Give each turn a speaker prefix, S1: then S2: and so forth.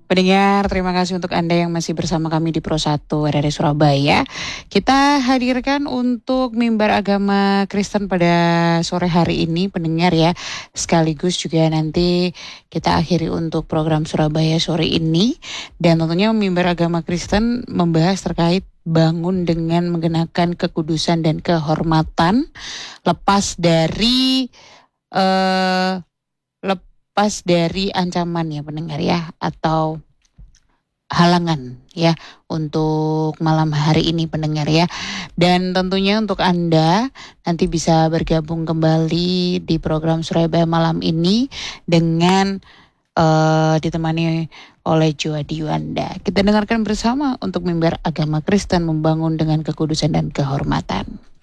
S1: Pendengar, terima kasih untuk Anda yang masih bersama kami di Pro 1 RRI Surabaya. Kita hadirkan untuk mimbar agama Kristen pada sore hari ini, pendengar ya. Sekaligus juga nanti kita akhiri untuk program Surabaya sore ini. Dan tentunya mimbar agama Kristen membahas terkait bangun dengan menggunakan kekudusan dan kehormatan lepas dari eh lepas dari ancaman ya pendengar ya, atau halangan ya untuk malam hari ini pendengar ya. Dan tentunya untuk Anda nanti bisa bergabung kembali di program Surabaya malam ini dengan ditemani oleh Joadi Yuanda. Kita dengarkan bersama untuk mimbar agama Kristen membangun dengan kekudusan dan kehormatan.